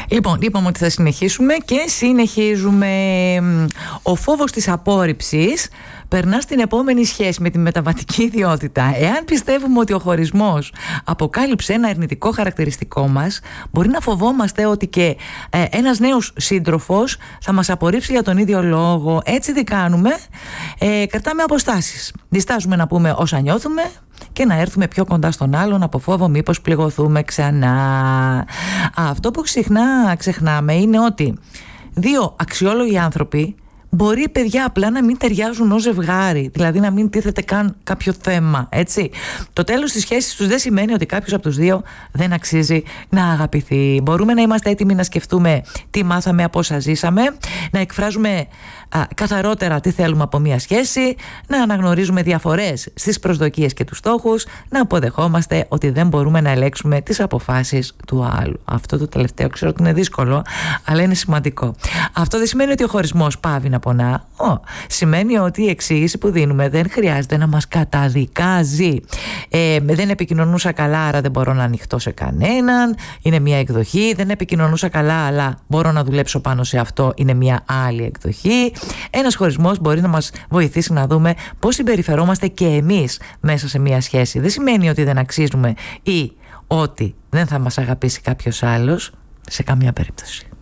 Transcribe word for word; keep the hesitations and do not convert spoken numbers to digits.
Λοιπόν, είπαμε ότι θα συνεχίσουμε και συνεχίζουμε. Ο φόβος της απόρριψης περνά στην επόμενη σχέση με τη μεταβατική ιδιότητα. Εάν πιστεύουμε ότι ο χωρισμός αποκάλυψε ένα αρνητικό χαρακτηριστικό μας, μπορεί να φοβόμαστε ότι και ε, ένας νέος σύντροφος θα μας απορρίψει για τον ίδιο λόγο. Έτσι τι κάνουμε? Ε, κρατάμε αποστάσεις. Διστάζουμε να πούμε όσα νιώθουμε και να έρθουμε πιο κοντά στον άλλον από φόβο μήπως πληγωθούμε ξανά. Αυτό που συχνά ξεχνάμε είναι ότι δύο αξιόλογοι άνθρωποι μπορεί, παιδιά, απλά να μην ταιριάζουν ως ζευγάρι, δηλαδή να μην τίθεται καν κάποιο θέμα, έτσι. Το τέλος της σχέσης τους δεν σημαίνει ότι κάποιος από τους δύο δεν αξίζει να αγαπηθεί. Μπορούμε να είμαστε έτοιμοι να σκεφτούμε τι μάθαμε από όσα ζήσαμε, να εκφράζουμε α, καθαρότερα τι θέλουμε από μια σχέση, να αναγνωρίζουμε διαφορές στις προσδοκίες και τους στόχους, να αποδεχόμαστε ότι δεν μπορούμε να ελέγξουμε τις αποφάσεις του άλλου. Αυτό το τελευταίο ξέρω ότι είναι δύσκολο, αλλά είναι σημαντικό. Αυτό δεν σημαίνει ότι ο χωρισμός πάβει να πονά. Oh, σημαίνει ότι η εξήγηση που δίνουμε δεν χρειάζεται να μας καταδικάζει. Ε, δεν επικοινωνούσα καλά, άρα δεν μπορώ να ανοιχτώ σε κανέναν. Είναι μια εκδοχή. Δεν επικοινωνούσα καλά, αλλά μπορώ να δουλέψω πάνω σε αυτό. Είναι μια άλλη εκδοχή. Ένας χωρισμός μπορεί να μας βοηθήσει να δούμε πώς συμπεριφερόμαστε και εμείς μέσα σε μια σχέση. Δεν σημαίνει ότι δεν αξίζουμε ή ότι δεν θα μας αγαπήσει κάποιος άλλος σε καμία περίπτωση.